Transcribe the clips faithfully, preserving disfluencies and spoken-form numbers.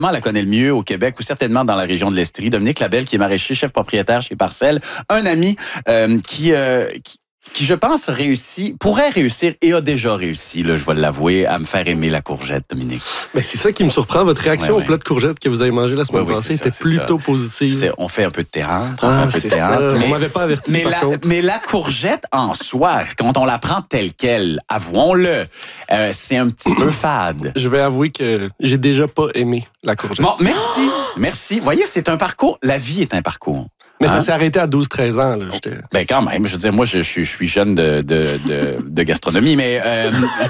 la connaît le mieux au Québec ou certainement dans la région de l'Estrie. Dominique Labelle, qui est maraîcher, chef propriétaire chez Parcelle. Un ami euh, qui... Euh, qui qui, je pense, réussit, pourrait réussir et a déjà réussi, là, je vais l'avouer, à me faire aimer la courgette, Dominique. Ben, c'est ça qui me surprend. Votre réaction ouais, ouais. au plat de courgette que vous avez mangé la semaine ouais, passée oui, était ça, plutôt ça. positive. C'est, on fait un peu de théâtre. Ah, on fait un peu c'est de théâtre. Ça. Mais, on m'avait pas averti, mais par la, contre. Mais la courgette en soi, quand on la prend telle qu'elle, avouons-le, euh, c'est un petit peu fade. Je vais avouer que j'ai déjà pas aimé la courgette. Bon, merci. Merci. Vous voyez, c'est un parcours. La vie est un parcours. Mais hein? Ça s'est arrêté à douze treize ans. Là, j'étais... Ben quand même, je veux dire, moi, je, je, je suis jeune de, de, de, de gastronomie, mais... Euh...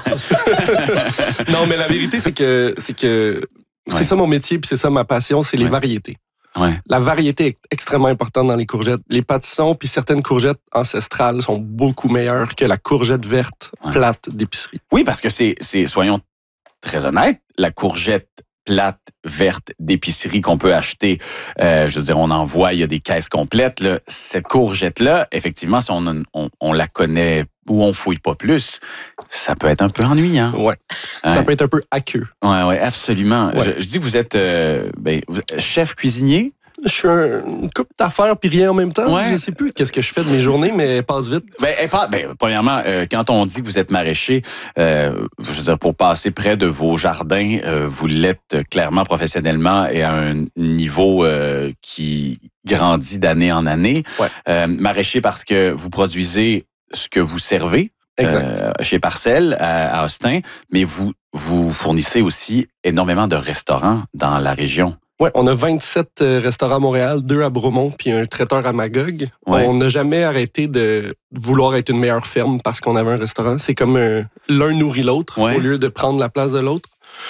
non, mais la vérité, c'est que c'est, que c'est ouais. ça mon métier, puis c'est ça ma passion, c'est les ouais. variétés. Ouais. La variété est extrêmement importante dans les courgettes. Les pâtissons, puis certaines courgettes ancestrales sont beaucoup meilleures que la courgette verte ouais. plate d'épicerie. Oui, parce que c'est, c'est, soyons très honnêtes, la courgette plate, verte, d'épicerie qu'on peut acheter. Euh, je veux dire, on en voit, il y a des caisses complètes. Là. Cette courgette-là, effectivement, si on, on, on la connaît ou on fouille pas plus, ça peut être un peu ennuyant. Ouais. ouais. Ça peut être un peu aqueux. Oui, ouais, absolument. Ouais. Je, je dis que vous êtes euh, ben, chef cuisinier. Je suis un, une couple d'affaires puis rien en même temps. Ouais. Je sais plus qu'est-ce que je fais de mes journées, mais elles passent vite. Ben, elle passe, ben, premièrement, euh, quand on dit que vous êtes maraîcher, euh, je veux dire, pour passer près de vos jardins, euh, vous l'êtes clairement professionnellement et à un niveau euh, qui grandit d'année en année. Ouais. Euh, maraîcher parce que vous produisez ce que vous servez. Euh, chez Parcelle, à, à Austin, mais vous, vous fournissez aussi énormément de restaurants dans la région. Oui, on a vingt-sept restaurants à Montréal, deux à Bromont, puis un traiteur à Magog. Ouais. On n'a jamais arrêté de vouloir être une meilleure ferme parce qu'on avait un restaurant. C'est comme un, l'un nourrit l'autre ouais. au lieu de prendre la place de l'autre.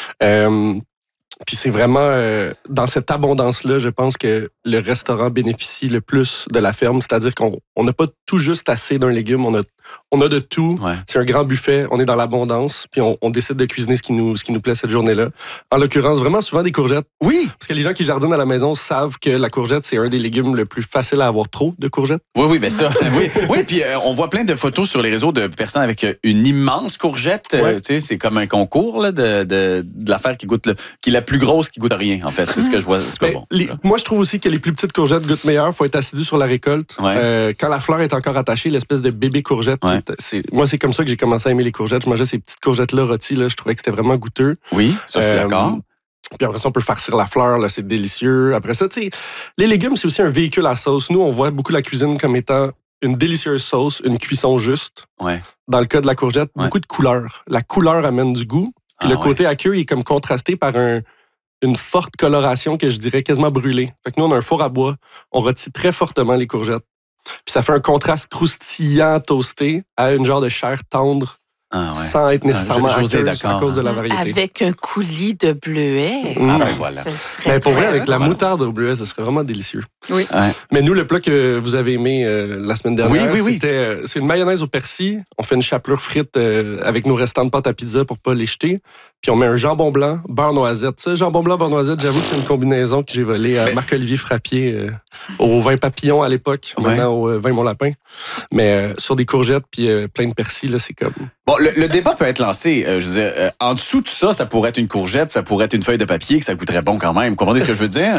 Euh, puis c'est vraiment euh, dans cette abondance-là, je pense que le restaurant bénéficie le plus de la ferme. C'est-à-dire qu'on n'a pas tout juste assez d'un légume, on a On a de tout. Ouais. C'est un grand buffet. On est dans l'abondance. Puis on, on décide de cuisiner ce qui nous, ce qui nous plaît cette journée-là. En l'occurrence, vraiment souvent des courgettes. Oui. Parce que les gens qui jardinent à la maison savent que la courgette, c'est un des légumes le plus facile à avoir trop de courgettes. Oui, oui, bien ça. oui, oui. Puis euh, on voit plein de photos sur les réseaux de personnes avec une immense courgette. Ouais. Euh, tu sais, c'est comme un concours là, de, de, de l'affaire qui goûte le, qui est la plus grosse qui goûte à rien. En fait, c'est ce que je vois. C'est ben, bon, les, moi, je trouve aussi que les plus petites courgettes goûtent meilleur. Il faut être assidu sur la récolte. Ouais. Euh, quand la fleur est encore attachée, l'espèce de bébé courgette, ouais. c'est, moi, c'est comme ça que j'ai commencé à aimer les courgettes. Je mangeais ces petites courgettes-là rôties. Là, je trouvais que c'était vraiment goûteux. Oui, ça, je suis euh, d'accord. Puis après ça, on peut farcir la fleur. Là, c'est délicieux. Après ça, tu sais, les légumes, c'est aussi un véhicule à sauce. Nous, on voit beaucoup la cuisine comme étant une délicieuse sauce, une cuisson juste. Ouais. Dans le cas de la courgette, ouais. beaucoup de couleurs. La couleur amène du goût. Puis ah, le côté ouais. aqueux, il est comme contrasté par un, une forte coloration que je dirais quasiment brûlée. Fait que nous, on a un four à bois. On rôtit très fortement les courgettes. Puis ça fait un contraste croustillant, toasté, à une genre de chair tendre, ah, ouais. sans être nécessairement ah, José, aqueuse à cause de la variété. Avec un coulis de bleuet. Mmh. Ah ben voilà. Mais pour vrai, avec la voilà. moutarde au bleuet, ce serait vraiment délicieux. Oui. Ouais. Mais nous, le plat que vous avez aimé euh, la semaine dernière, oui, oui, oui. c'était euh, c'est une mayonnaise au persil. On fait une chapelure frite euh, avec nos restants de pâte à pizza pour pas les jeter. Puis on met un jambon blanc, beurre noisette. Ça, jambon blanc, beurre noisette, j'avoue que c'est une combinaison que j'ai volée à Marc-Olivier Frappier euh, au vin papillon à l'époque, ouais. maintenant au euh, vin Mon Lapin. Mais euh, sur des courgettes puis euh, plein de persil, là, c'est comme... Bon, le, le débat peut être lancé. Euh, je veux dire, euh, en dessous de tout ça, ça pourrait être une courgette, ça pourrait être une feuille de papier, que ça goûterait bon quand même. Vous comprenez ce que je veux dire?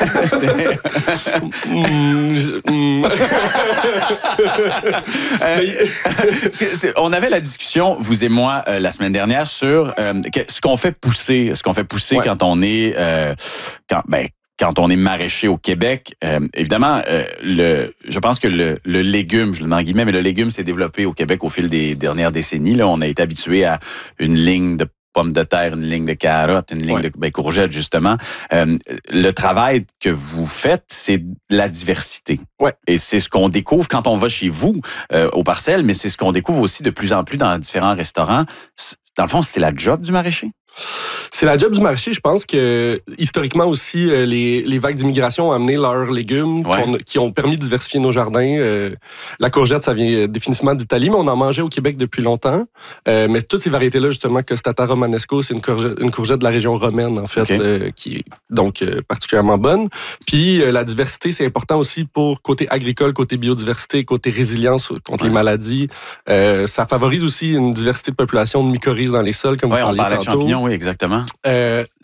euh, c'est, c'est, on avait la discussion, vous et moi, euh, la semaine dernière, sur euh, ce qu'on fait pousser, ce qu'on fait pousser ouais. quand on est, euh, quand, ben, quand on est maraîcher au Québec. Euh, évidemment, euh, le, je pense que le, le légume, je le mets en guillemets, mais le légume s'est développé au Québec au fil des dernières décennies. Là, on a été habitué à une ligne de pommes de terre, une ligne de carottes, une ligne ouais. de ben, courgettes, justement. Euh, le travail que vous faites, c'est la diversité. Ouais. Et c'est ce qu'on découvre quand on va chez vous, euh, aux parcelles, mais c'est ce qu'on découvre aussi de plus en plus dans différents restaurants. Dans le fond, c'est la job du maraîcher? C'est la job du marché. Je pense que historiquement aussi, les, les vagues d'immigration ont amené leurs légumes ouais. qui ont permis de diversifier nos jardins. Euh, la courgette, ça vient définitivement d'Italie, mais on en mangeait au Québec depuis longtemps. Euh, mais toutes ces variétés-là, justement, Costata romanesco, c'est une courgette, une courgette de la région romaine, en fait, okay. euh, qui est donc euh, particulièrement bonne. Puis euh, la diversité, c'est important aussi pour côté agricole, côté biodiversité, côté résilience contre ouais. les maladies. Euh, ça favorise aussi une diversité de population de mycorhizes dans les sols, comme ouais, vous parliez on parlait tantôt. de champignons, oui, exactement. Euh,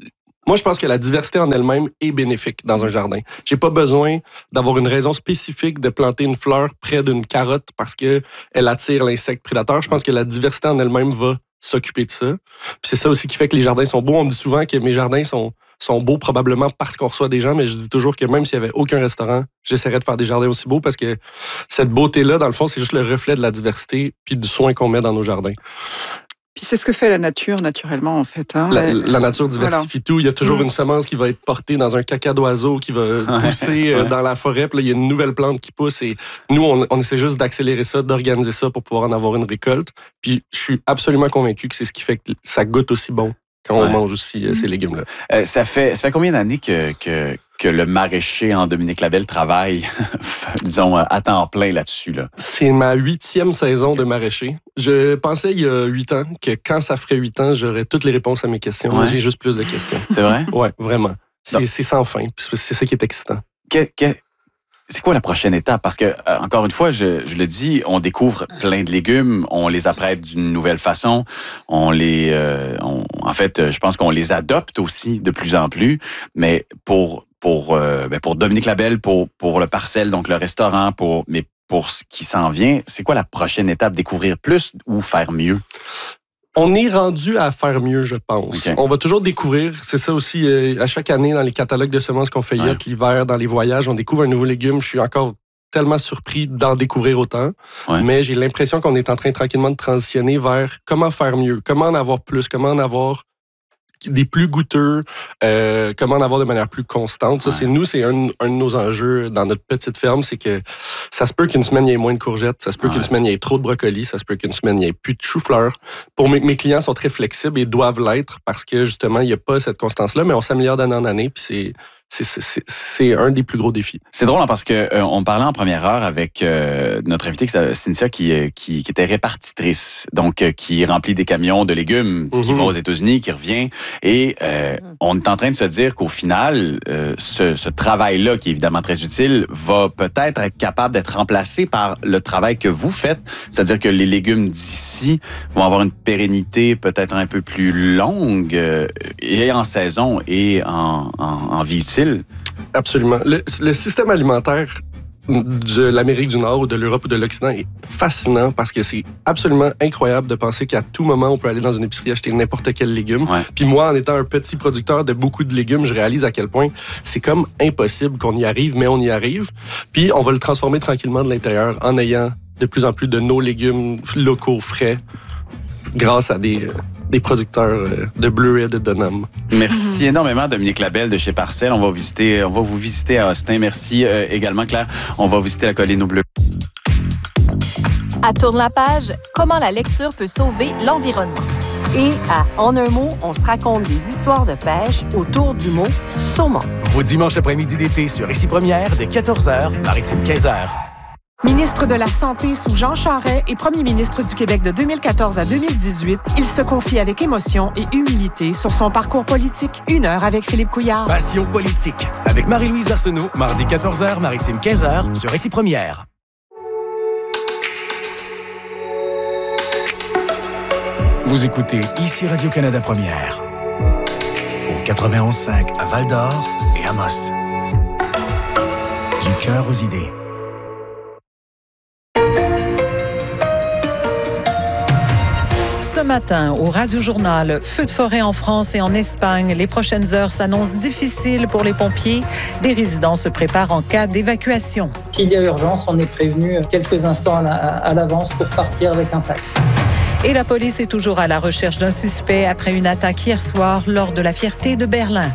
Moi, je pense que la diversité en elle-même est bénéfique dans un jardin. J'ai pas besoin d'avoir une raison spécifique de planter une fleur près d'une carotte parce que elle attire l'insecte prédateur. Je pense que la diversité en elle-même va s'occuper de ça. Puis c'est ça aussi qui fait que les jardins sont beaux. On me dit souvent que mes jardins sont, sont beaux probablement parce qu'on reçoit des gens, mais je dis toujours que même s'il n'y avait aucun restaurant, j'essaierais de faire des jardins aussi beaux parce que cette beauté-là, dans le fond, c'est juste le reflet de la diversité puis du soin qu'on met dans nos jardins. Puis c'est ce que fait la nature, naturellement, en fait. Hein? La, la nature diversifie voilà. tout. Il y a toujours mmh. une semence qui va être portée dans un caca d'oiseau qui va pousser ouais. dans la forêt. Puis là, il y a une nouvelle plante qui pousse. Et nous, on, on essaie juste d'accélérer ça, d'organiser ça pour pouvoir en avoir une récolte. Puis je suis absolument convaincu que c'est ce qui fait que ça goûte aussi bon quand ouais. on mange aussi euh, ces légumes-là. Euh, ça fait, ça fait combien d'années que... que... que le maraîcher en Dominique Labelle travaille, disons, à temps plein là-dessus? Là. C'est ma huitième saison okay. de maraîcher. Je pensais il y a huit ans que quand ça ferait huit ans, j'aurais toutes les réponses à mes questions. Ouais. J'ai juste plus de questions. C'est vrai? Oui, vraiment. C'est, c'est sans fin. C'est ça qui est excitant. Que, que, c'est quoi la prochaine étape? Parce que, euh, encore une fois, je, je le dis, on découvre plein de légumes, on les apprête d'une nouvelle façon, on les... Euh, on, en fait, je pense qu'on les adopte aussi de plus en plus, mais pour... Pour, euh, ben pour Dominique Labelle, pour, pour le Parcelle, donc le restaurant, pour, mais pour ce qui s'en vient, c'est quoi la prochaine étape? Découvrir plus ou faire mieux? On est rendu à faire mieux, je pense. Okay. On va toujours découvrir, c'est ça aussi, euh, à chaque année, dans les catalogues de semences qu'on feuillette, ouais. l'hiver, dans les voyages, on découvre un nouveau légume. Je suis encore tellement surpris d'en découvrir autant, ouais. mais j'ai l'impression qu'on est en train tranquillement de transitionner vers comment faire mieux, comment en avoir plus, comment en avoir des plus goûteux, euh, comment en avoir de manière plus constante. Ça, ouais. c'est nous, c'est un, un de nos enjeux dans notre petite ferme, c'est que ça se peut qu'une semaine, il y ait moins de courgettes, ça se peut ouais. qu'une semaine, il y ait trop de brocolis, ça se peut qu'une semaine, il n'y ait plus de chou-fleur. Pour mes, mes clients sont très flexibles et doivent l'être parce que, justement, il n'y a pas cette constance-là, mais on s'améliore d'année en année, puis c'est... C'est, c'est, c'est un des plus gros défis. C'est drôle hein, parce que euh, on parlait en première heure avec euh, notre invitée Cynthia qui, qui, qui était répartitrice, donc euh, qui remplit des camions de légumes, mm-hmm. qui va aux États-Unis, qui revient. Et euh, on est en train de se dire qu'au final, euh, ce, ce travail-là, qui est évidemment très utile, va peut-être être capable d'être remplacé par le travail que vous faites. C'est-à-dire que les légumes d'ici vont avoir une pérennité peut-être un peu plus longue euh, et en saison et en, en, en vie utile. Absolument. Le, le système alimentaire de l'Amérique du Nord ou de l'Europe ou de l'Occident est fascinant parce que c'est absolument incroyable de penser qu'à tout moment, on peut aller dans une épicerie acheter n'importe quel légume. Ouais. Puis moi, en étant un petit producteur de beaucoup de légumes, je réalise à quel point c'est comme impossible qu'on y arrive, mais on y arrive. Puis on va le transformer tranquillement de l'intérieur en ayant de plus en plus de nos légumes locaux frais grâce à des... des producteurs de bleuets de Dunham. Merci mmh. énormément, Dominique Labelle de chez Parcelle. On va visiter, on va vous visiter à Austin. Merci euh, également, Claire. On va visiter la colline aux Bleus. À Tourne la page, comment la lecture peut sauver l'environnement. Et à En un mot, on se raconte des histoires de pêche autour du mot saumon. Vos dimanches après-midi d'été sur Ici Première, dès quatorze heures, Maritime quinze heures. Ministre de la Santé sous Jean Charest et premier ministre du Québec de deux mille quatorze à deux mille dix-huit, il se confie avec émotion et humilité sur son parcours politique. Une heure avec Philippe Couillard. Passion politique avec Marie-Louise Arsenault, mardi quatorze heures, Maritime quinze heures, sur Ici Première. Vous écoutez Ici Radio-Canada Première. Au quatre-vingt-onze cinq à Val-d'Or et Amos. Du cœur aux idées. Ce matin, au Radio-Journal, feu de forêt en France et en Espagne. Les prochaines heures s'annoncent difficiles pour les pompiers. Des résidents se préparent en cas d'évacuation. S'il y a urgence, on est prévenu quelques instants à l'avance pour partir avec un sac. Et la police est toujours à la recherche d'un suspect après une attaque hier soir lors de la Fierté de Berlin.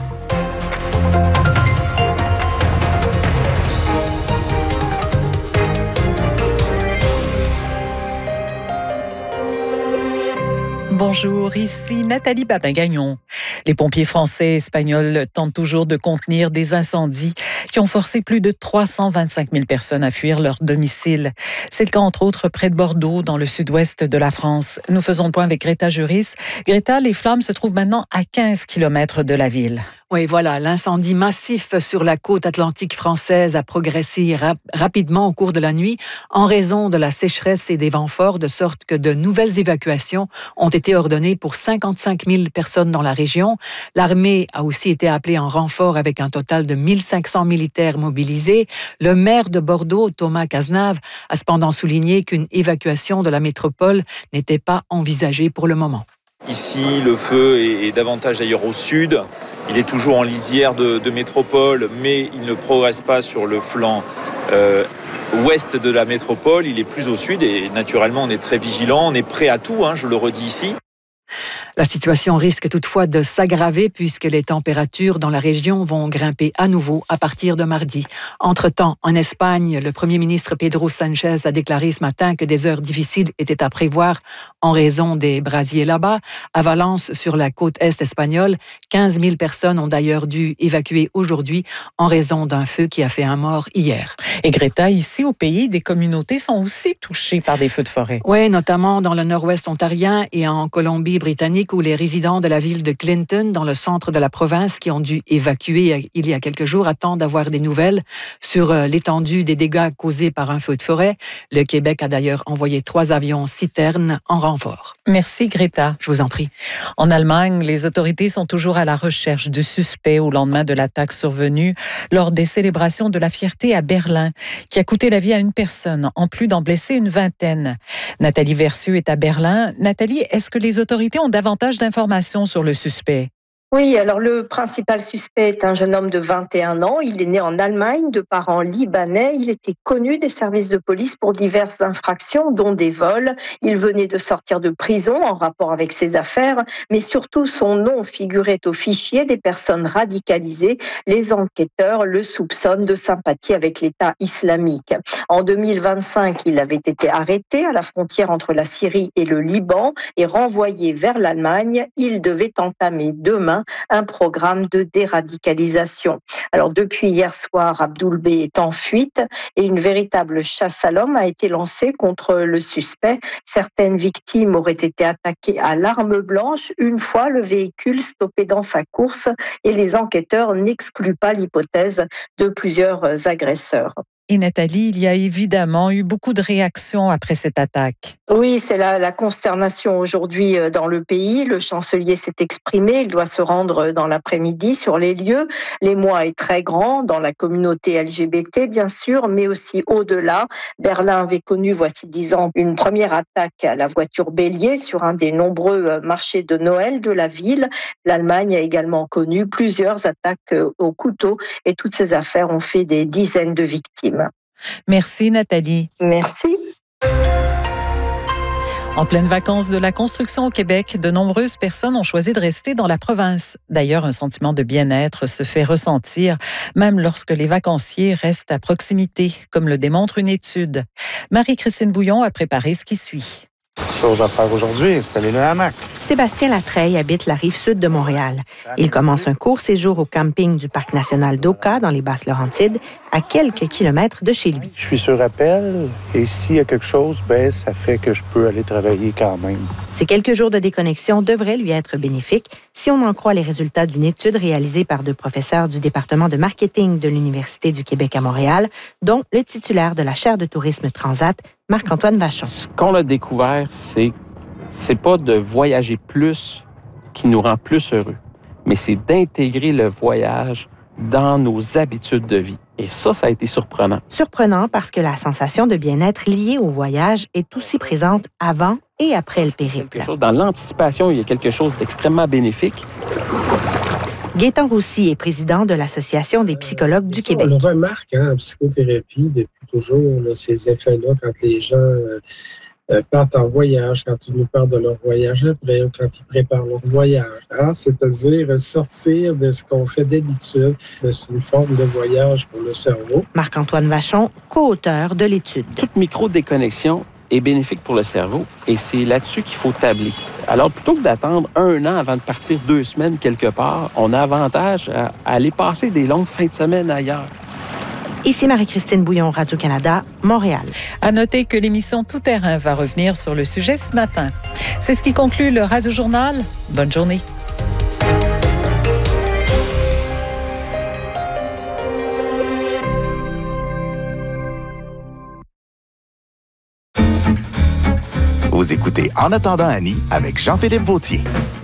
Bonjour, ici Nathalie Babin-Gagnon. Les pompiers français et espagnols tentent toujours de contenir des incendies qui ont forcé plus de trois cent vingt-cinq mille personnes à fuir leur domicile. C'est le cas, entre autres, près de Bordeaux, dans le sud-ouest de la France. Nous faisons le point avec Greta Juris. Greta, les flammes se trouvent maintenant à quinze kilomètres de la ville. Oui, voilà, l'incendie massif sur la côte atlantique française a progressé rap- rapidement au cours de la nuit en raison de la sécheresse et des vents forts, de sorte que de nouvelles évacuations ont été ordonnées pour cinquante-cinq mille personnes dans la région. L'armée a aussi été appelée en renfort avec un total de mille cinq cents militaires mobilisés. Le maire de Bordeaux, Thomas Cazenave, a cependant souligné qu'une évacuation de la métropole n'était pas envisagée pour le moment. Ici, le feu est, est davantage d'ailleurs au sud. Il est toujours en lisière de, de métropole, mais il ne progresse pas sur le flanc euh, ouest de la métropole. Il est plus au sud et naturellement, on est très vigilant. On est prêt à tout, hein, je le redis ici. La situation risque toutefois de s'aggraver puisque les températures dans la région vont grimper à nouveau à partir de mardi. Entre-temps, en Espagne, le premier ministre Pedro Sánchez a déclaré ce matin que des heures difficiles étaient à prévoir en raison des brasiers là-bas. À Valence, sur la côte est espagnole, quinze mille personnes ont d'ailleurs dû évacuer aujourd'hui en raison d'un feu qui a fait un mort hier. Et Greta, ici au pays, des communautés sont aussi touchées par des feux de forêt. Oui, notamment dans le nord-ouest ontarien et en Colombie-Britannique, où les résidents de la ville de Clinton, dans le centre de la province, qui ont dû évacuer il y a quelques jours, attendent d'avoir des nouvelles sur l'étendue des dégâts causés par un feu de forêt. Le Québec a d'ailleurs envoyé trois avions citernes en renfort. Merci Greta. Je vous en prie. En Allemagne, les autorités sont toujours à la recherche du suspect au lendemain de l'attaque survenue lors des célébrations de la fierté à Berlin, qui a coûté la vie à une personne, en plus d'en blesser une vingtaine. Nathalie Versieux est à Berlin. Nathalie, est-ce que les autorités ont davantage d'informations sur le suspect? Oui, alors le principal suspect est un jeune homme de vingt et un ans. Il est né en Allemagne, de parents libanais. Il était connu des services de police pour diverses infractions, dont des vols. Il venait de sortir de prison en rapport avec ses affaires, mais surtout son nom figurait au fichier des personnes radicalisées. Les enquêteurs le soupçonnent de sympathie avec l'État islamique. En deux mille vingt-cinq, il avait été arrêté à la frontière entre la Syrie et le Liban et renvoyé vers l'Allemagne. Il devait entamer demain un programme de déradicalisation. Alors depuis hier soir, Abdoul B est en fuite et une véritable chasse à l'homme a été lancée contre le suspect. Certaines victimes auraient été attaquées à l'arme blanche une fois le véhicule stoppé dans sa course et les enquêteurs n'excluent pas l'hypothèse de plusieurs agresseurs. Et Nathalie, il y a évidemment eu beaucoup de réactions après cette attaque. Oui, c'est la, la consternation aujourd'hui dans le pays. Le chancelier s'est exprimé. Il doit se rendre dans l'après-midi sur les lieux. L'émoi est très grand dans la communauté L G B T, bien sûr, mais aussi au-delà. Berlin avait connu, voici dix ans, une première attaque à la voiture bélier sur un des nombreux marchés de Noël de la ville. L'Allemagne a également connu plusieurs attaques au couteau et toutes ces affaires ont fait des dizaines de victimes. Merci Nathalie. Merci. En pleine vacances de la construction au Québec, de nombreuses personnes ont choisi de rester dans la province. D'ailleurs, un sentiment de bien-être se fait ressentir, même lorsque les vacanciers restent à proximité, comme le démontre une étude. Marie-Christine Bouillon a préparé ce qui suit. Chose à faire aujourd'hui, installer le hamac. Sébastien Latreille habite la rive sud de Montréal. Il commence un court séjour au camping du Parc national d'Oka, dans les Basses-Laurentides, à quelques kilomètres de chez lui. Je suis sur appel et s'il y a quelque chose, ben, ça fait que je peux aller travailler quand même. Ces quelques jours de déconnexion devraient lui être bénéfiques si on en croit les résultats d'une étude réalisée par deux professeurs du département de marketing de l'Université du Québec à Montréal, dont le titulaire de la chaire de tourisme Transat, Marc-Antoine Vachon. Ce qu'on a découvert, c'est c'est pas de voyager plus qui nous rend plus heureux, mais c'est d'intégrer le voyage dans nos habitudes de vie. Et ça, ça a été surprenant. Surprenant parce que la sensation de bien-être liée au voyage est aussi présente avant et après le périple. Dans l'anticipation, il y a quelque chose d'extrêmement bénéfique. Gaétan Roussy est président de l'Association des psychologues du Québec. On le remarque hein, en psychothérapie depuis toujours, là, ces effets-là, quand les gens euh, euh, partent en voyage, quand ils nous parlent de leur voyage après ou quand ils préparent leur voyage. Hein, c'est-à-dire sortir de ce qu'on fait d'habitude. C'est une forme de voyage pour le cerveau. Marc-Antoine Vachon, co-auteur de l'étude. Toute micro-déconnexion est bénéfique pour le cerveau et c'est là-dessus qu'il faut tabler. Alors, plutôt que d'attendre un an avant de partir deux semaines quelque part, on a avantage à aller passer des longues fins de semaine ailleurs. Ici Marie-Christine Bouillon, Radio-Canada, Montréal. À noter que l'émission Tout terrain va revenir sur le sujet ce matin. C'est ce qui conclut le Radio-Journal. Bonne journée. Vous écoutez En attendant Annie avec Jean-Philippe Vautier.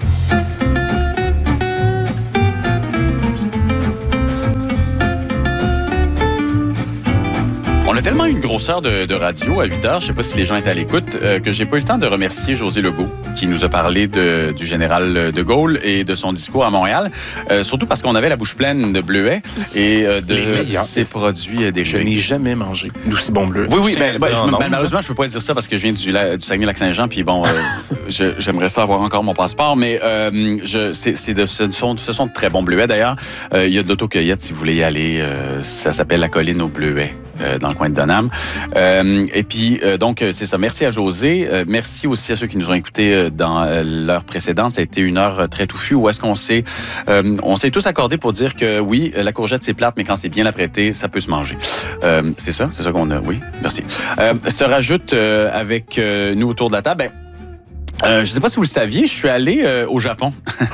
On a tellement eu une grosseur de, de radio à huit heures, je ne sais pas si les gens étaient à l'écoute, euh, que j'ai pas eu le temps de remercier José Legault, qui nous a parlé de, du général de Gaulle et de son discours à Montréal, euh, surtout parce qu'on avait la bouche pleine de bleuets et euh, de ses produits dérivés. Je n'ai jamais mangé d'aussi bon bleuet. Oui, oui, mais ben, je, ben, malheureusement, je peux pas dire ça parce que je viens du, du Saguenay-Lac-Saint-Jean, puis bon, euh, je, j'aimerais ça avoir encore mon passeport, mais euh, je, c'est, c'est de, ce, sont, ce sont de très bons bleuets. D'ailleurs, il euh, y a de l'autocueillette si vous voulez y aller. Euh, ça s'appelle la colline aux bleuets. Euh, dans le coin de Donham. Euh, et puis, euh, donc, c'est ça. Merci à José. Euh, merci aussi à ceux qui nous ont écoutés euh, dans euh, l'heure précédente. Ça a été une heure très touffue où est-ce qu'on s'est, euh, on s'est tous accordés pour dire que oui, la courgette, c'est plate, mais quand c'est bien apprêté, ça peut se manger. Euh, c'est ça? C'est ça qu'on a? Oui, merci. Euh, se rajoute euh, avec euh, nous autour de la table. Ben, euh, je ne sais pas si vous le saviez, je suis allé euh, au Japon.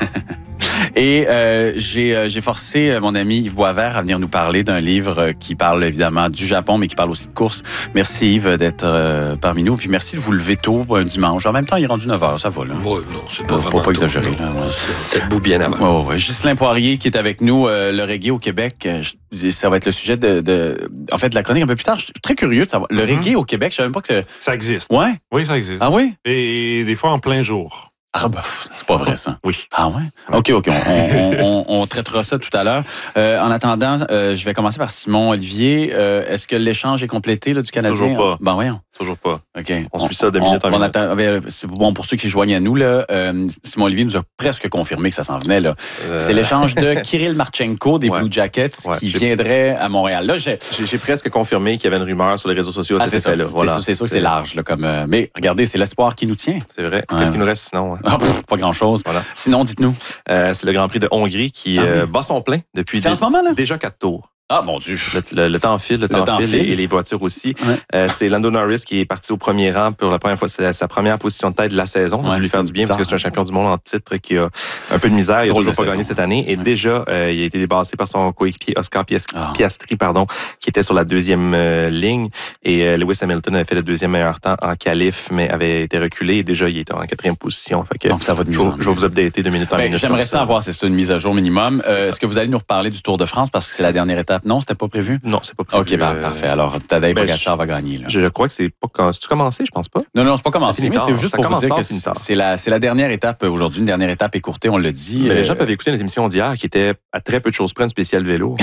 Et euh, j'ai, euh, j'ai forcé mon ami Yves Boisvert à venir nous parler d'un livre qui parle évidemment du Japon, mais qui parle aussi de course. Merci Yves d'être euh, parmi nous. Puis merci de vous lever tôt un dimanche. En même temps, il est rendu neuf heures, ça va. Là. Oui, non, c'est pas Pour, vraiment pour pas exagérer. Tôt, là, ouais. C'est peut-être bout bien avant. Ouais, ouais. Ghislain Poirier qui est avec nous, euh, le reggae au Québec. Ça va être le sujet de, de... En fait, de la chronique un peu plus tard. Je suis très curieux de savoir. Le mm-hmm. reggae au Québec, je savais même pas que c'est... Ça existe. Ouais? Oui, ça existe. Ah oui? Et des fois en plein jour. Ah bah, c'est pas vrai ça. Oui. Ah ouais? OK, OK. On, on, on, on traitera ça tout à l'heure. Euh, en attendant, euh, je vais commencer par Simon Olivier. Euh, est-ce que l'échange est complété là, du Canadien? Toujours pas. Ben voyons. Toujours pas. OK. On, on suit ça de minute en minute. Attend, c'est bon pour ceux qui se joignent à nous. Là, euh, Simon Olivier nous a presque confirmé que ça s'en venait. Là. Euh... C'est l'échange de Kirill Marchenko des ouais. Blue Jackets ouais. qui j'ai... viendrait à Montréal. Là, j'ai... J'ai, j'ai presque confirmé qu'il y avait une rumeur sur les réseaux sociaux à ah, cet effet-là. C'est, voilà. c'est sûr que c'est large. Là, comme, euh... Mais regardez, c'est l'espoir qui nous tient. C'est vrai. Ouais. Qu'est-ce qu'il nous reste sinon? Hein? Ah, pff, pas grand-chose. Voilà. Sinon, dites-nous. Euh, c'est le Grand Prix de Hongrie qui ah, oui. euh, bat son plein depuis c'est des... en ce moment, là? déjà quatre tours. Ah, mon Dieu. Le, le, le temps file, le, le temps, temps file, file. Et, et les voitures aussi. Ouais. Euh, c'est Lando Norris qui est parti au premier rang pour la première fois. C'est sa première position de tête de la saison. On ouais, lui faire du bien bizarre. Parce que c'est un champion du monde en titre qui a un peu de misère. Il n'a toujours pas gagné cette année. Et ouais. déjà, euh, il a été dépassé par son coéquipier Oscar Piastri, oh. pardon, qui était sur la deuxième euh, ligne. Et euh, Lewis Hamilton avait fait le deuxième meilleur temps en qualif, mais avait été reculé. Et déjà, il était en quatrième position. Fait que donc, ça va de je, je vais vous updater de minute en ben, minute. J'aimerais ça avoir, c'est ça, une mise à jour minimum. Euh, est-ce que vous allez nous reparler du Tour de France parce que c'est la dernière étape? Non, c'était pas prévu? Non, c'est pas prévu. OK, ben, euh... parfait. Alors, Tadej ben, Pogacar va gagner. Là. Je, je crois que c'est pas... C'est-tu commencé? Je pense pas. Non, non, c'est pas commencé. Mais c'est juste ça pour vous dire tard, que c'est, c'est, la, c'est la dernière étape aujourd'hui, une dernière étape écourtée, on l'a dit. Mais euh... les gens peuvent écouter notre émission d'hier qui était à très peu de choses près une spéciale vélo.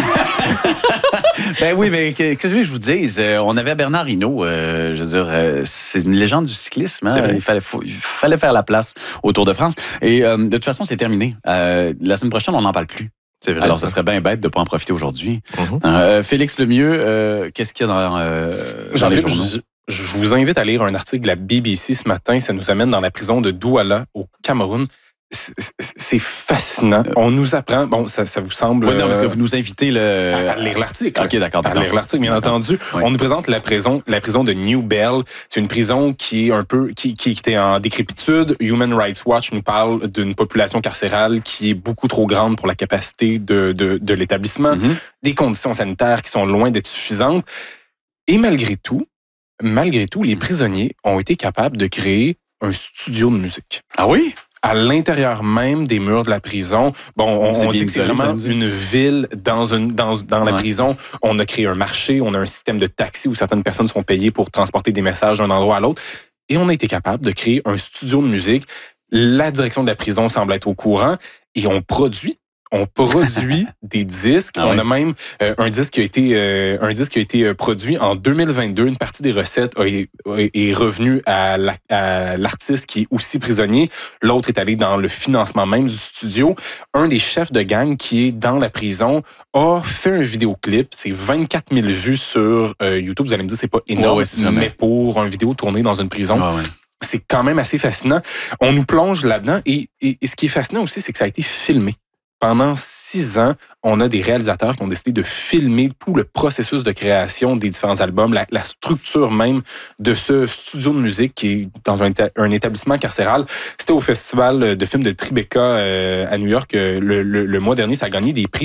Ben oui, mais qu'est-ce que je veux que je vous dise? On avait Bernard Hinault, euh, je veux dire, euh, c'est une légende du cyclisme. Hein? Il, fallait, faut, il fallait faire la place au Tour de France. Et euh, de toute façon, c'est terminé. Euh, la semaine prochaine, on n'en parle plus. C'est vrai, alors, ça. ça serait bien bête de ne pas en profiter aujourd'hui. Mm-hmm. Euh, Félix Lemieux, euh, qu'est-ce qu'il y a dans, euh, dans les journaux? Je, je vous invite à lire un article de la B B C ce matin. Ça nous amène dans la prison de Douala, au Cameroun. C'est, c'est fascinant. On nous apprend... Bon, ça, ça vous semble... Oui, non, parce que vous nous invitez le... à, à lire l'article. OK, d'accord, d'accord. À lire l'article, bien d'accord. entendu. Oui. On nous présente la prison, la prison de New Bell. C'est une prison qui est un peu... Qui, qui était en décrépitude. Human Rights Watch nous parle d'une population carcérale qui est beaucoup trop grande pour la capacité de, de, de l'établissement. Mm-hmm. Des conditions sanitaires qui sont loin d'être suffisantes. Et malgré tout, malgré tout, les prisonniers ont été capables de créer un studio de musique. Ah oui? À l'intérieur même des murs de la prison. Bon, on, on dit que c'est vraiment une ville dans, une, dans, dans la ouais. prison. On a créé un marché, on a un système de taxi où certaines personnes sont payées pour transporter des messages d'un endroit à l'autre. Et on a été capable de créer un studio de musique. La direction de la prison semble être au courant et on produit. On produit des disques. Ah on oui. a même euh, un disque qui a été euh, un disque qui a été produit en deux mille vingt-deux. Une partie des recettes a, est, est revenue à, la, à l'artiste qui est aussi prisonnier. L'autre est allé dans le financement même du studio. Un des chefs de gang qui est dans la prison a fait un vidéoclip. C'est vingt-quatre mille vues sur euh, YouTube. Vous allez me dire c'est pas énorme, ouais, ouais, c'est mais pour une vidéo tournée dans une prison. Ah ouais. C'est quand même assez fascinant. On nous plonge là-dedans et, et, et ce qui est fascinant aussi, c'est que ça a été filmé. Pendant six ans, on a des réalisateurs qui ont décidé de filmer tout le processus de création des différents albums, la, la structure même de ce studio de musique qui est dans un, un établissement carcéral. C'était au festival de films de Tribeca euh, à New York euh, le, le, le mois dernier. Ça a gagné des prix.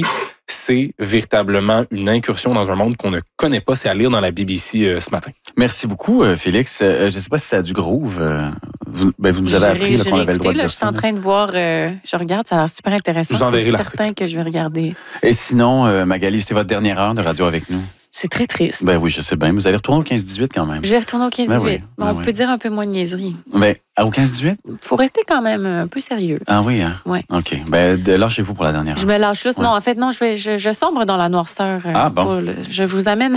c'est véritablement une incursion dans un monde qu'on ne connaît pas. C'est à lire dans la B B C euh, ce matin. Merci beaucoup, euh, Félix. Euh, je ne sais pas si c'est du groove. Euh, vous, ben, vous nous avez appris là, qu'on avait le droit de dire là, ça. Je suis en train de voir, euh, je regarde, ça a l'air super intéressant. Je vous enverrai c'est l'article. certain que je vais regarder. Et sinon, euh, Magali, c'est votre dernière heure de radio avec nous. C'est très triste. Ben oui, je sais bien. Vous allez retourner au quinze dix-huit quand même. Je vais retourner au quinze dix-huit. Ben oui, ben on oui. peut dire un peu moins de niaiserie. Ben, au quinze dix-huit? Il faut rester quand même un peu sérieux. Ah oui, hein? Oui. OK. Ben, de, lâchez-vous pour la dernière heure. Je me lâche juste. Ouais. Non, en fait, non, je, vais, je, je sombre dans la noirceur. euh, Ah, bon. pour le- je vous amène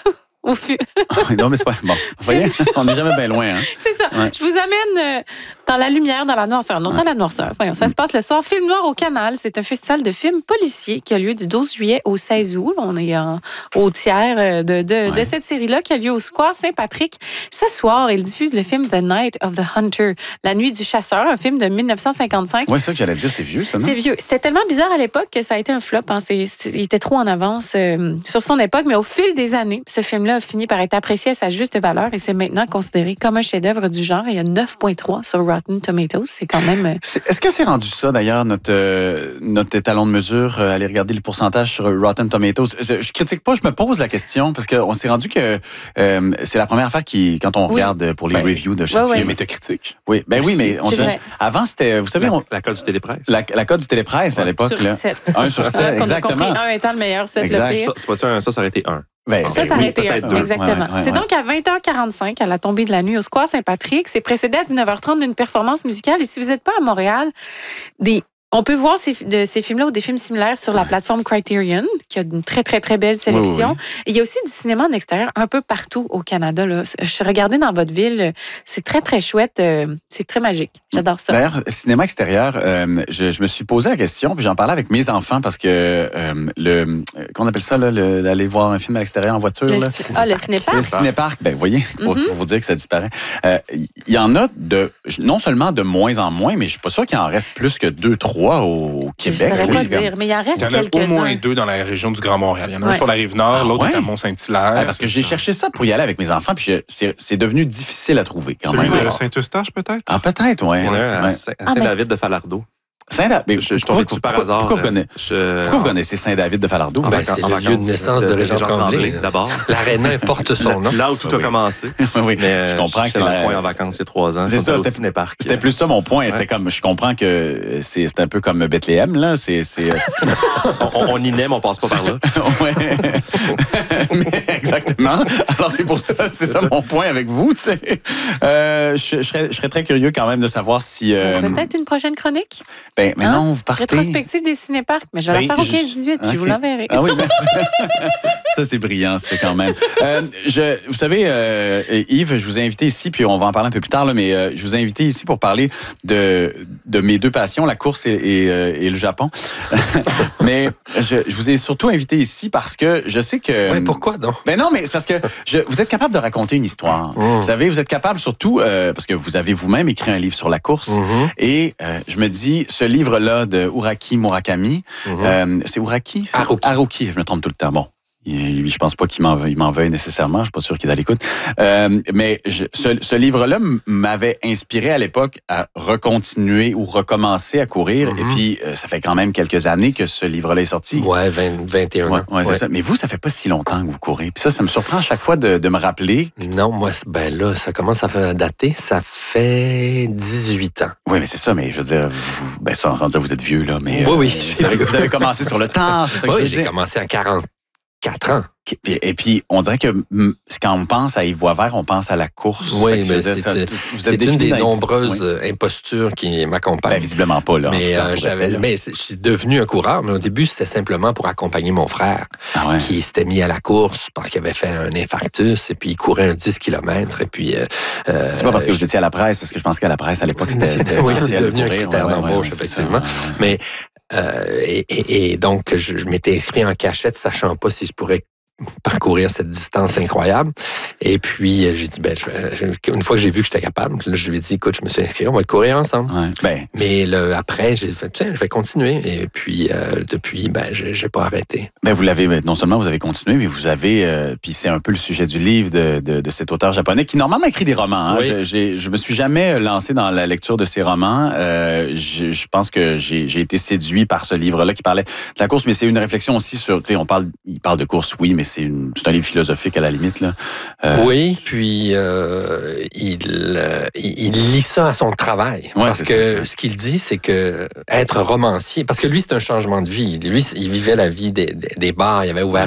au fur. Non, mais c'est pas... Bon, vous voyez, on n'est jamais bien loin, hein? C'est ça. Ouais. Je vous amène euh, dans la lumière, dans la noirceur. Non, dans la noirceur. Voyons, ça se passe le soir. Film noir au Canal. C'est un festival de films policiers qui a lieu du douze juillet au seize août. On est en, au tiers euh, de, de, de cette série-là qui a lieu au Square Saint-Patrick. Ce soir, il diffuse le film The Night of the Hunter, La nuit du chasseur, un film de dix-neuf cent cinquante-cinq. Oui, c'est ça que j'allais dire, c'est vieux, ça, non? C'est vieux. C'était tellement bizarre à l'époque que ça a été un flop. Hein. C'est, c'est- il était trop en avance euh, sur son époque, mais au fil des années, ce film-là a fini par être apprécié à sa juste valeur et c'est maintenant considéré comme un chef-d'œuvre du genre. Il y a neuf virgule trois sur Rotten Tomatoes. C'est quand même... euh, C'est- Est-ce que c'est rendu ça, d'ailleurs, notre, euh, notre étalon de mesure, euh, aller regarder les pourcentages sur Rotten Tomatoes? Je, je critique pas, je me pose la question, parce qu'on s'est rendu que euh, c'est la première fois qui, quand on Oui. regarde pour les Ben, reviews de chaque ouais, ouais. film. Métacritique. Oui, ben oui, mais on C'est dirait- vrai. avant, c'était, vous savez, La, on- la code du télépresse. la, la code du télépresse à l'époque. sur là. sept. Un sur Ah, sept, qu'on a exactement. compris, un étant le meilleur, sept Exact. le pire. Ça, soit-tu un- ça, ça aurait été un. Ben, Ça, ben ça oui, aurait été peut-être un. deux. Exactement. Ouais, ouais, c'est ouais. donc à vingt heures quarante-cinq, à la tombée de la nuit au Square Saint-Patrick. C'est précédé à dix-neuf heures trente d'une performance musicale. Et si vous n'êtes pas à Montréal, des... on peut voir ces, de, ces films-là ou des films similaires sur la plateforme Criterion, qui a une très, très, très belle sélection. Oui, Et il y a aussi du cinéma en extérieur un peu partout au Canada. Là. Je regardais dans votre ville. C'est très, très chouette. euh, C'est très magique. J'adore ça. D'ailleurs, cinéma extérieur, euh, je, je me suis posé la question, puis j'en parlais avec mes enfants parce que euh, le, euh, qu'on appelle ça, là, le- d'aller voir un film à l'extérieur en voiture. Le, là. ci- ah, le C'est cinépark. le cinépark, ben vous voyez, pour, Mhm. pour vous dire que ça disparaît. Euh, Il y en a de, non seulement de moins en moins, mais je suis pas sûr qu'il en reste plus que deux, trois au Je ne Québec. saurais Oui, pas c'est comme- dire, mais il en reste Il y en a au quelques-uns. moins deux dans la région du Grand Montréal. Il y en a un Ouais. sur la Rive-Nord, Ah l'autre ouais? est à Mont-Saint-Hilaire. Ah, parce que j'ai cherché ça pour y aller avec mes enfants, puis je- c'est c'est devenu difficile à trouver quand Celui même. de Saint-Eustache, peut-être? Ah, peut-être, oui. Il y en a un à Ouais. Saint- à Ah, mais Saint-David de Falardeau. Saint-David. Je, je suis pourquoi, tombé dessus par pourquoi- hasard. pourquoi vous connaissez, Je- pourquoi vous connaissez Saint-David de Falardeau? en Ben, vacances- c'est en le lieu de vacances naissance de Régent Tremblay. D'abord. L'aréna porte son nom. Là où tout a Oui. commencé. oui, Mais euh, je comprends que j'étais c'est dans la- le coin en vacances il y a trois ans. C'est C'était ça, au c'était- cinépark. C'était plus ça mon point. Ouais. C'était comme, je comprends que c'est c'est un peu comme Bethléem, là. C'est, c'est, on, on y naît, mais on passe pas par là. ouais. Mais exactement. Alors, c'est pour ça, c'est ça, ça. mon point avec vous, tu sais. Euh, je, je serais, je serais très curieux quand même de savoir si. euh, Peut-être une prochaine chronique? ben, mais Hein? non, vous partez. Rétrospective des cinéparks. Mais je vais Ben, la faire au je- quinze dix-huit, puis je vous Ok. l'enverrai. Ah oui, ben, ça, c'est brillant, ça, quand même. Euh, je, vous savez, euh, Yves, je vous ai invité ici, puis on va en parler un peu plus tard, là, mais euh, je vous ai invité ici pour parler de, de mes deux passions, la course et, et, euh, et le Japon. mais je, je vous ai surtout invité ici parce que je sais que... Ouais, pourquoi donc? Ben non, mais c'est parce que je, vous êtes capable de raconter une histoire. Mmh. Vous savez, vous êtes capable surtout, euh, parce que vous avez vous-même écrit un livre sur la course, Mhm. et euh, je me dis, ce livre-là de Uraki Murakami, Mhm. euh, c'est Uraki? c'est- Haruki. Haruki, je me trompe tout le temps. Bon. Il- je pense pas qu'il m'en, il m'en veuille nécessairement. Je suis pas sûr qu'il est à l'écoute. Euh, mais je- ce, ce livre-là m- m'avait inspiré à l'époque à recontinuer ou recommencer à courir. Mhm. Et puis, euh, ça fait quand même quelques années que ce livre-là est sorti. Ouais, vingt, vingt et un Ouais, ans. ouais, c'est Ouais. ça. Mais vous, ça fait pas si longtemps que vous courez. Puis ça, ça me surprend à chaque fois de, de me rappeler. Non, moi, c'est- ben là, ça commence à faire dater. Ça fait dix-huit ans. Oui, mais c'est ça. Mais je veux dire, vous, ben, sans, sans dire vous êtes vieux, là. Mais, Oui, euh, oui. Vous avez, vous avez commencé sur le temps, c'est ça que Oui, je veux j'ai dire. commencé à quarante-quatre ans. Puis- Et puis, on dirait que mm, quand on pense à Yves Boisvert, on pense à la course. Fait Oui, que je veux mais dire, c'est, ça, euh, tout- vous êtes c'est une défini des dans les- nombreuses Oui. euh, impostures qui m'accompagnent. Ben, visiblement pas, là. en Mais, tout cas, euh, pour j'avais, respect, là. mais c'est- je suis devenu un coureur, mais au début, c'était simplement pour accompagner mon frère Ah ouais. qui s'était mis à la course parce qu'il avait fait un infarctus et puis il courait un dix kilomètres et puis... euh, euh, C'est pas parce que vous étiez à la presse, parce que je pense qu'à la presse, à l'époque, c'était, c'était oui, c'est essentiel de devenu un courir. critère Ouais, ouais, d'embauche, ouais, c'est effectivement. ça, ouais, ouais. Mais, euh, et, et- et donc, je, je m'étais inscrit en cachette, sachant pas si je pourrais parcourir cette distance incroyable. Et puis, j'ai dit, ben, je, une fois que j'ai vu que j'étais capable, je lui ai dit, écoute, je me suis inscrit, on va le courir ensemble. Ouais, ben. Mais le, après, j'ai dit, tiens, je vais continuer. Et puis, euh, depuis, ben, j'ai, j'ai pas arrêté. Ben, vous l'avez, non seulement vous avez continué, mais vous avez, euh, puis c'est un peu le sujet du livre de, de, de cet auteur japonais qui normalement écrit des romans. Hein. Oui. Je, j'ai, je me suis jamais lancé dans la lecture de ses romans. Euh, je, je pense que j'ai, j'ai été séduit par ce livre-là qui parlait de la course, mais c'est une réflexion aussi sur, tu sais, on parle, il parle de course, oui, mais c'est, une, c'est un livre philosophique à la limite, là. Euh, oui, puis euh, il, euh, il lit ça à son travail. Ouais, parce que ça. Ce qu'il dit, c'est que être romancier, parce que lui, c'est un changement de vie. Lui, il vivait la vie des, des, des bars, il avait ouvert